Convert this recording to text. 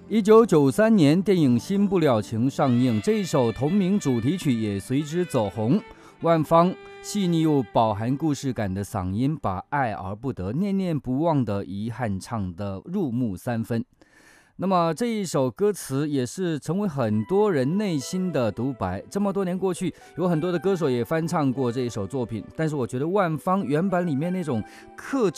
1993年，电影《新不了情》上映，这一首同名主题曲也随之走红。万芳细腻又饱含故事感的嗓音，把爱而不得、念念不忘的遗憾唱得入木三分。那么这一首歌词也是成为很多人内心的独白。这么多年过去，有很多的歌手也翻唱过这一首作品，但是我觉得万芳原版里面那种克